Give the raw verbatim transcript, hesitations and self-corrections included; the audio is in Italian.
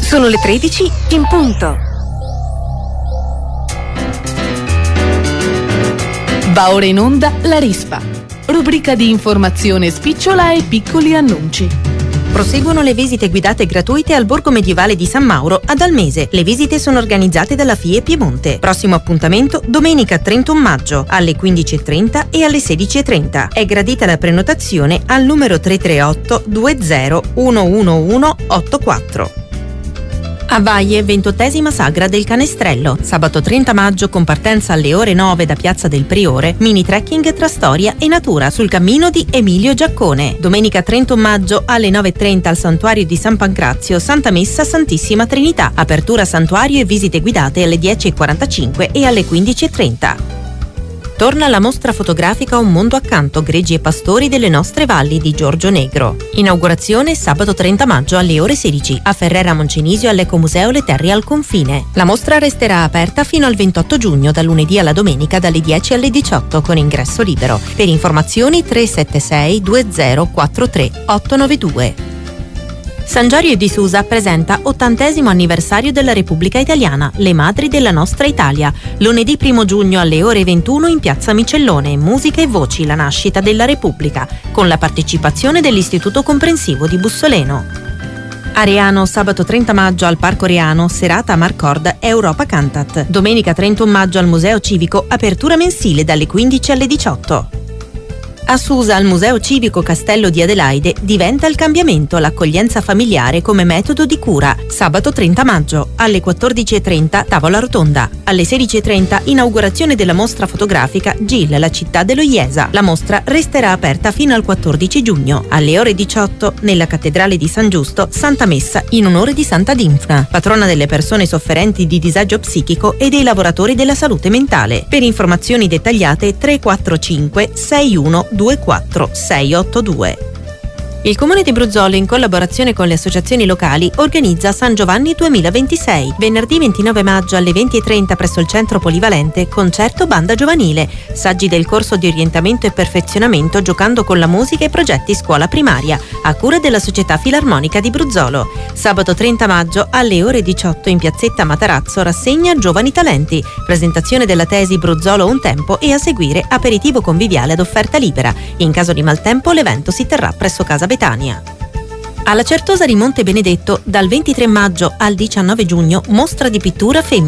Sono le tredici in punto. Va ora in onda La Rispa, rubrica di informazione spicciola e piccoli annunci. Proseguono le visite guidate gratuite al Borgo Medievale di San Mauro ad Almese. Le visite sono organizzate dalla F I E Piemonte. Prossimo appuntamento domenica trentuno maggio alle quindici e trenta e alle sedici e trenta. È gradita la prenotazione al numero tre tre otto due zero uno uno uno otto quattro. A Vaie, ventottesima sagra del Canestrello. Sabato trenta maggio con partenza alle ore nove da Piazza del Priore, mini trekking tra storia e natura sul cammino di Emilio Giaccone. Domenica trentuno maggio alle nove e trenta al Santuario di San Pancrazio, Santa Messa Santissima Trinità. Apertura santuario e visite guidate alle dieci e quarantacinque e alle quindici e trenta. Torna la mostra fotografica Un mondo accanto, greggi e pastori delle nostre valli di Giorgio Negro. Inaugurazione sabato trenta maggio alle ore sedici a Ferrera Moncenisio all'Ecomuseo Le Terre al Confine. La mostra resterà aperta fino al ventotto giugno, dal lunedì alla domenica dalle dieci alle diciotto con ingresso libero. Per informazioni tre sette sei due zero quattro tre otto nove due. San Giorgio di Susa presenta ottantesimo anniversario della Repubblica Italiana, le madri della nostra Italia. Lunedì primo giugno alle ore ventuno in Piazza Micellone, musica e voci, la nascita della Repubblica, con la partecipazione dell'Istituto Comprensivo di Bussoleno. Areano, sabato trenta maggio al Parco Reano, serata a Marcord Europa Cantat. Domenica trentuno maggio al Museo Civico, apertura mensile dalle quindici alle diciotto. A Susa, al Museo Civico Castello di Adelaide, diventa il cambiamento l'accoglienza familiare come metodo di cura. Sabato trenta maggio, alle quattordici e trenta, tavola rotonda. Alle sedici e trenta, inaugurazione della mostra fotografica Gil, la città dello Iesa. La mostra resterà aperta fino al quattordici giugno. Alle ore diciotto, nella cattedrale di San Giusto, Santa Messa in onore di Santa Dinfna, patrona delle persone sofferenti di disagio psichico e dei lavoratori della salute mentale. Per informazioni dettagliate tre quattro cinque sei uno due quattro sei otto due. Il Comune di Bruzzolo, in collaborazione con le associazioni locali, organizza San Giovanni duemilaventisei. Venerdì ventinove maggio alle venti e trenta presso il Centro Polivalente, concerto banda giovanile, saggi del corso di orientamento e perfezionamento giocando con la musica e progetti scuola primaria, a cura della Società Filarmonica di Bruzzolo. Sabato trenta maggio alle ore diciotto in piazzetta Matarazzo, rassegna Giovani Talenti, presentazione della tesi Bruzzolo un tempo e a seguire aperitivo conviviale ad offerta libera. In caso di maltempo l'evento si terrà presso Casa Betania. Alla Certosa di Monte Benedetto, dal ventitré maggio al diciannove giugno, mostra di pittura femmina